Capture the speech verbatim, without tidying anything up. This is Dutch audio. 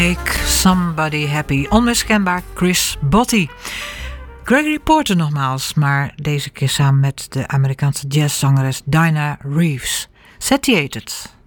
Make Somebody Happy. Onmiskenbaar Chris Botti. Gregory Porter nogmaals, maar deze keer samen met de Amerikaanse jazzzangeres Dinah Reeves. Satiated.